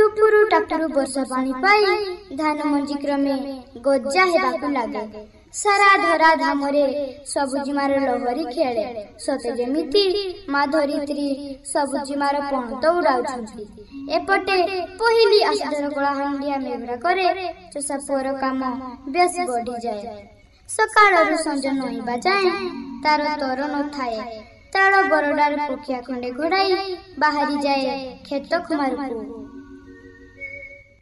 टुपुरु टापुरु वर्षा पानी पाई धान मंजी क्रमे गजा हेबाकु लागे। सारा धरा धामरे सबुजिमार लहरी खेले सते जेमिति मा धरित्री सबुजिमार पणत उड़ाउछंती। एपटे पहिली आसुधर कलाहांडिया मेघरा करे चषा पुअर काम बेस बढ़ी जाए। सकाळरु संज नईबा जाए तार तर न थाए। ताଳ ବରଡାରେ ପକ୍ଷିଆ ଖଣ୍ଡେ ଘୋଡାଇ ବାହାରି ଯାଏ କ୍ଷେତ ଖୁମାରକୁ।